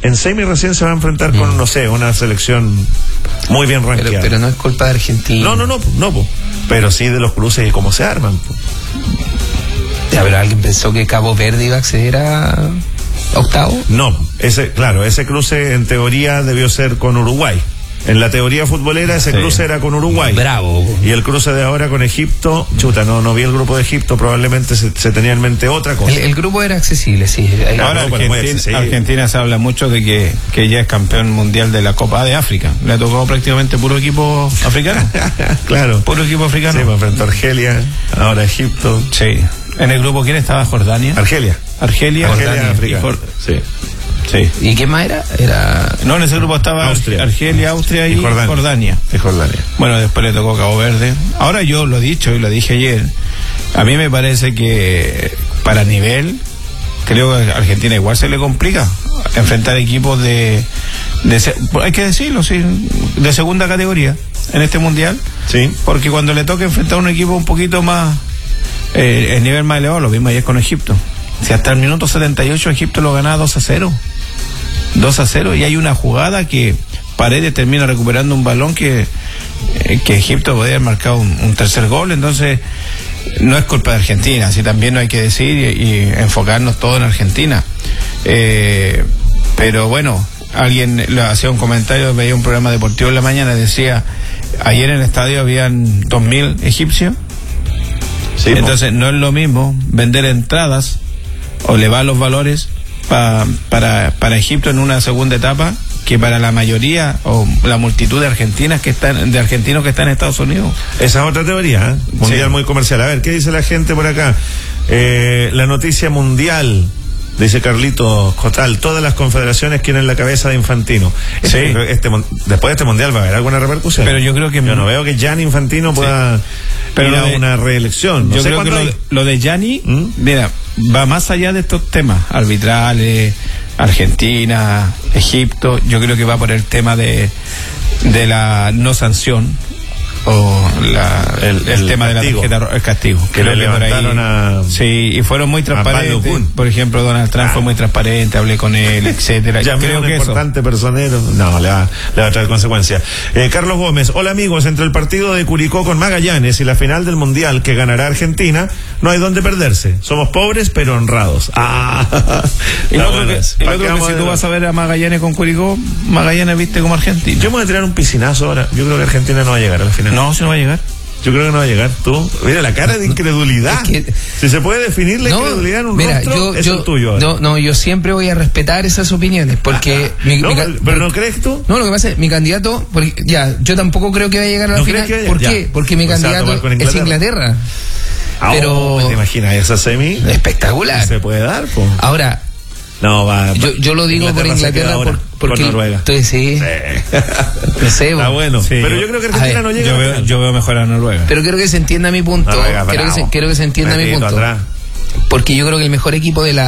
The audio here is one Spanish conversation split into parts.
en semi recién se va a enfrentar con, no sé, una selección muy bien rankeada. Pero no es culpa de Argentina. No, pero sí de los cruces y cómo se arman. Ya, pero ¿alguien pensó que Cabo Verde iba a acceder a octavo? No, ese cruce en teoría debió ser con Uruguay. En la teoría futbolera ese cruce era con Uruguay. Bravo. Y el cruce de ahora con Egipto, no vi el grupo de Egipto, probablemente se tenía en mente otra cosa. El grupo era accesible, sí. Ahora Argentina se habla mucho de que ya es campeón mundial de la Copa de África. Le ha tocado prácticamente puro equipo africano. Claro. Puro equipo africano. Sí, enfrentó a Argelia, ahora Egipto. Sí. En el grupo, ¿quién estaba? ¿Jordania? Argelia, África. Sí. ¿Y qué más era? No, en ese grupo estaba Argelia, Austria y Jordania. Bueno, después le tocó Cabo Verde. Ahora yo lo he dicho y lo dije ayer. A mí me parece que para nivel, creo que a Argentina igual se le complica enfrentar equipos hay que decirlo, sí, de segunda categoría en este mundial. Sí. Porque cuando le toca enfrentar a un equipo un poquito más, el nivel más elevado, lo vimos ayer con Egipto. Si hasta el minuto 78 Egipto lo ganaba 2-0, y hay una jugada que Paredes termina recuperando un balón que Egipto podría haber marcado un tercer gol. Entonces no es culpa de Argentina, así también no hay que decir y enfocarnos todo en Argentina. Pero bueno, alguien le hacía un comentario, veía un programa deportivo en la mañana, decía, ayer en el estadio habían 2.000 egipcios. Sí, entonces no es lo mismo vender entradas o elevar los valores para Egipto en una segunda etapa que para la mayoría o la multitud de argentinos que están en Estados Unidos. Esa es otra teoría, mundial muy comercial. A ver, ¿qué dice la gente por acá? La noticia mundial, dice Carlito Cotal, todas las confederaciones quieren la cabeza de Infantino. Después de este mundial va a haber alguna repercusión. Pero yo creo que yo no veo que Gianni Infantino pueda ir a una reelección. Yo creo que lo de Gianni, mira, va más allá de estos temas arbitrales, Argentina, Egipto. Yo creo que va por el tema de la no sanción o el tema de la tarjeta, el castigo que le levantaron sí, y fueron muy transparentes. Por ejemplo, Donald Trump fue muy transparente, hablé con él, etcétera. Ya creo que importante personero le va a traer consecuencias. Carlos Gómez, hola amigos, entre el partido de Curicó con Magallanes y la final del mundial que ganará Argentina, no hay dónde perderse. Somos pobres pero honrados. Y lo otro que si tú vas a ver a Magallanes con Curicó, Magallanes viste como Argentina. Yo me voy a tirar un piscinazo ahora. Yo creo que Argentina no va a llegar a la final. No, si no va a llegar. Yo creo que no va a llegar. Tú, mira la cara de incredulidad. Si se puede definir la incredulidad en un rostro, es el tuyo ahora. No, yo siempre voy a respetar esas opiniones, porque... ¿Pero no crees tú? No, lo que pasa es, mi candidato, yo tampoco creo que va a llegar a la final. ¿Por qué? Porque mi candidato es Inglaterra. Pero... ¿te imaginas esa semi? Espectacular. Se puede dar, po. Ahora... No, yo lo digo por Inglaterra porque Noruega. Entonces sí. No sé, está bueno. Sí, pero yo creo que Argentina no llega. Yo veo mejor a Noruega. Pero quiero que se entienda mi punto. Quiero que se entienda mi punto. Atrás. Porque yo creo que el mejor equipo del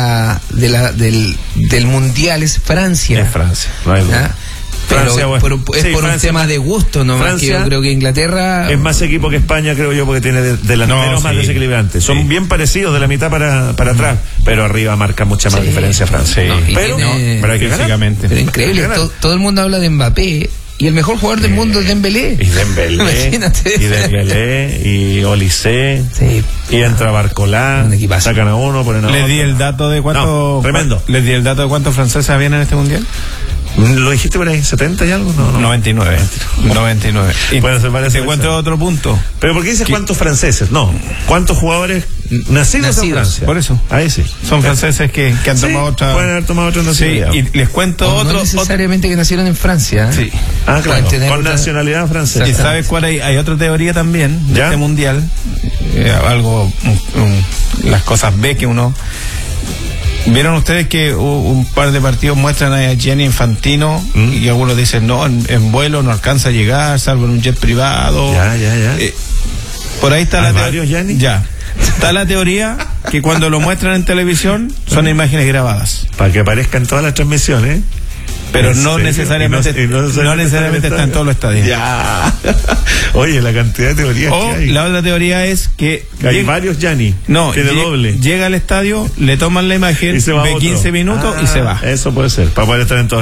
mundial es Francia. Es Francia. No hay duda. Pero es por un tema de gusto, ¿no? Francia, que yo creo que Inglaterra es más equipo que España, creo yo, porque tiene delanteros más desequilibrantes. Son bien parecidos de la mitad para atrás, pero arriba marca mucha más diferencia Francia. Pero hay que físicamente. Pero increíble, todo el mundo habla de Mbappé. Y el mejor jugador del mundo es Dembélé. Y Dembélé, y Olise, y entra Barcolá, sacan a uno, ponen a otro. Les di el dato de cuánto. Tremendo. Les di el dato de cuántos franceses habían en este mundial. ¿Lo dijiste por ahí? ¿70 y algo? No. 99. Y pueden ser varias. Te encuentro otro punto. ¿Pero por qué dices cuántos franceses? No. ¿Cuántos jugadores nacidos en Francia? Por eso. Ahí sí. Son franceses que han tomado otra. Pueden haber tomado otra nacionalidad. Sí, y les cuento otro. No necesariamente que nacieron en Francia. Sí. Claro. Con nacionalidad francesa. ¿Y sabes cuál hay otra teoría también de este mundial? Las cosas B que uno. ¿Vieron ustedes que un par de partidos muestran a Gianni Infantino y algunos dicen no, en vuelo no alcanza a llegar, salvo en un jet privado? Ya. Por ahí está la teoría. Gianni? Ya. Está la teoría que cuando lo muestran en televisión son imágenes grabadas. Para que aparezcan todas las transmisiones. Pero no necesariamente está en todos los estadios. Ya. Oye, la cantidad de teorías que hay. La otra teoría es que hay varios Gianni. No, doble. Llega al estadio, le toman la imagen, ve 15 minutos y se va. Eso puede ser, para poder estar en todos.